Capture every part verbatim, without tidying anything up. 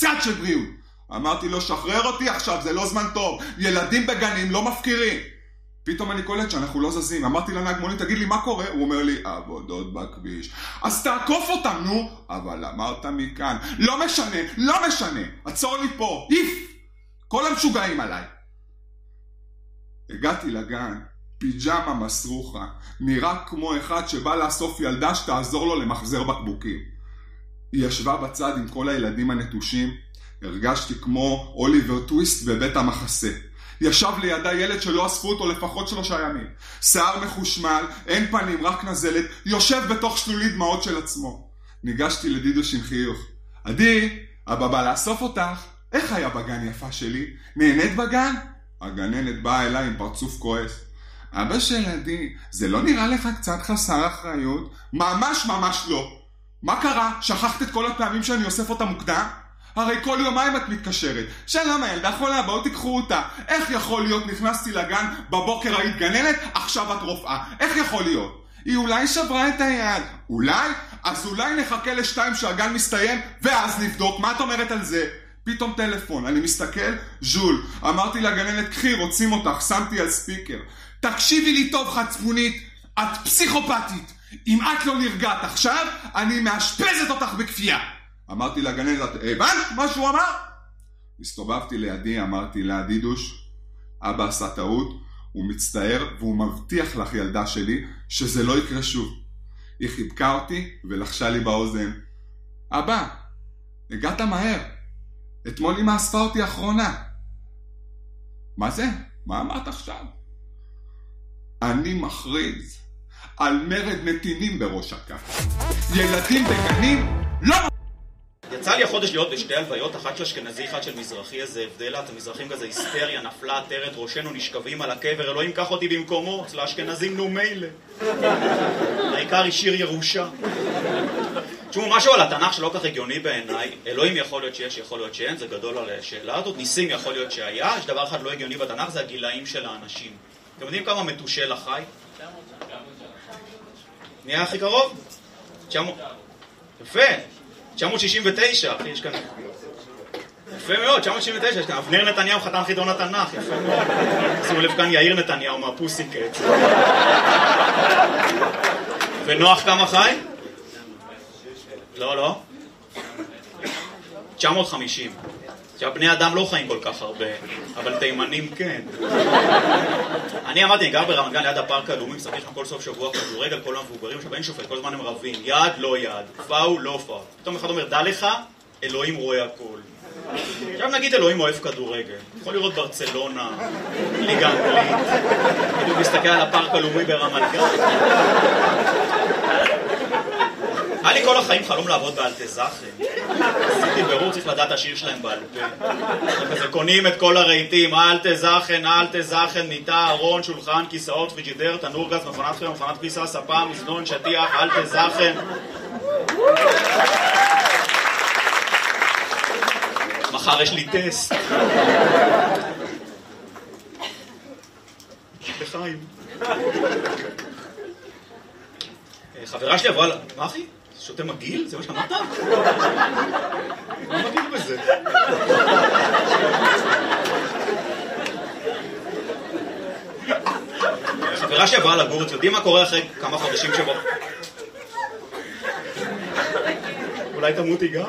קצת של בריאות. אמרתי לו, שחרר אותי עכשיו, זה לא זמן טוב, ילדים בגנים לא מפקירים. פתאום אני קולט שאנחנו לא זזים. אמרתי לנהג מונית, תגיד לי מה קורה? הוא אומר לי, עבודות בכביש. אז תעקוף אותם, נו. אבל אמרת מכאן, לא משנה, לא משנה, עצור לי פה, איף. כל המשוגעים עליי. הגעתי לגן, פיג'מה מסרוחה, נראה כמו אחד שבא לאסוף ילדה שתעזור לו למחזר בקבוקים. היא ישבה בצד עם כל הילדים הנטושים, הרגשתי כמו אוליבר טוויסט בבית המחסה. ישב לידה ילד שלא אספו אותו לפחות שלושה ימים. שיער מחושמל, אין פנים, רק נזלת, יושב בתוך שלולית דמעות של עצמו. ניגשתי לדידוש עם חיוך. עדי, אבא בא לאסוף אותך. איך היה בגן יפה שלי? נהנית בגן? הגננת באה אליי עם פרצוף כועס. אבא של עדי, זה לא נראה לך קצת חסר אחריות? ממש ממש לא. מה קרה? שכחת את כל הפעמים שאני אוסף אותה מוקדם? הרי כל יומיים את מתקשרת. שלום הילדה חולה, בואו תיקחו אותה. איך יכול להיות? נכנסתי לגן, בבוקר היית גננת, עכשיו את רופאה. איך יכול להיות? היא אולי שברה את היד. אולי? אז אולי נחכה לשתיים שהגן מסתיים, ואז נבדוק. מה את אומרת על זה? פתאום טלפון, אני מסתכל, ז'ול. אמרתי לגננת, קחי, רוצים אותך, שמתי על ספיקר. תקשיבי לי טוב חצפונית, את פסיכופתית. אם את לא נרגעת עכשיו, אני מאשפזת אותך בכפייה. אמרתי לגננת, הבנת מה שהוא אמר? הסתובבתי לידי, אמרתי לה, דידוש, אבא עשה טעות, הוא מצטער והוא מבטיח לך ילדה שלי שזה לא יקרה שוב. היא חיבקה אותי ולחשה לי באוזן, אבא, הגעת מהר, אתמול אמא אספה אותי אחרונה. מה זה? מה אמרת עכשיו? אני מכריז על מרד נתינים בראש הכף. ילדים בגנים לא... יצא לי החודש להיות בשתי הלוויות, אחת של אשכנזי, אחת של מזרחי, איזה הבדלה, את המזרחים כזה היסטריה, נפלה, תרת, ראשנו נשכבים על הקבר, אלוהים קח אותי במקומו, אצל האשכנזים נו מילא. העיקר השאיר ירושה. תשמעו, משהו על התנ"ך שלא כך הגיוני בעיניי, אלוהים יכול להיות שיש, יכול להיות שאין, זה גדול על השאלה הזאת, ניסים יכול להיות שהיה, יש דבר אחד לא הגיוני בתנ"ך, זה הגילאים של האנשים. אתם יודעים כמה מתושל החי? נהיה הכי קרוב? יפה. תשע מאות שישים ותשע, אחי, יש כאן... יפה מאוד, תשע מאות שישים ותשע, יש כאן... אבנר נתניהו חתן חידון התנ"ך, יפה מאוד. שימו לב כאן יאיר נתניהו מהפוסיקט. ונוח כמה חי? לא, לא. תשע מאות וחמישים. עכשיו, בני אדם לא חיים כל כך הרבה, אבל תימנים כן. אני אמרתי, אני גר ברמת גן ליד הפארק הלאומי, משחק שם כל סוף שבוע כדורגל, כל המבוגרים, שבאים שופט, כל הזמן הם רבים, יד לא יד, פאול לא פאול. פתאום אחד אומר, דע לך, אלוהים רואה הכל. עכשיו נגיד אלוהים אוהב כדורגל, יכול לראות ברצלונה, ליגה אנגלית, בדיוק מסתכל על הפארק הלאומי ברמת גן. היה לי כל החיים חלום לעבוד באלטה זכן. עשיתי ברור, צריך לדעת השיר שלהם בעל פה. כזה קונים את כל הרהיטים, אלטה זכן, אלטה זכן, מיטה, ארון, שולחן, כיסאות, פריג'ידר, תנור גז, מכונת חם, מכונת כביסה, ספה, מזנון, שטיח, אלטה זכן. מחר יש לי טסט. לחיים. חברה שלי עברה... מה אחי? שותה מגיל? זה מה שאמרת? מה מגיל בזה? חברה שעברה לגור, יודעים מה קורה אחרי כמה חודשים שבו? אולי תמותי גם?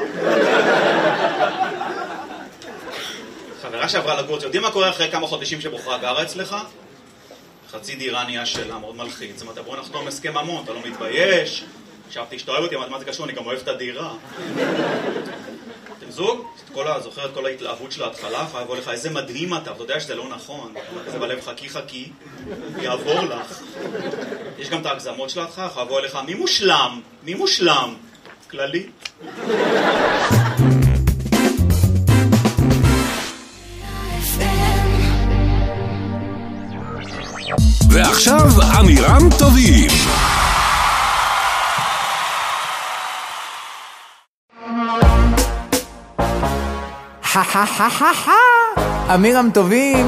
חברה שעברה לגור, יודעים מה קורה אחרי כמה חודשים שבוחרה גרה אצלך? חצי דירה נהיה שלה, מאוד מלחיץ. זאת אומרת, בוא נחתום הסכם ממון, אתה לא מתבייש? חשבתי שאתה אוהב אותי, אבל מה זה קשור? אני גם אוהב את הדירה. אתם זוג? זוכר את כל ההתלהבות של ההתחלה? חייב לבוא לך, איזה מדהים אתה, אתה יודע שזה לא נכון. זה בלב חכי חכי, יעבור לך. יש גם את ההגזמות של ההתחלה, חייב לבוא לך, מי מושלם? מי מושלם? כללי. ועכשיו אמירם טובים. אמירם טובים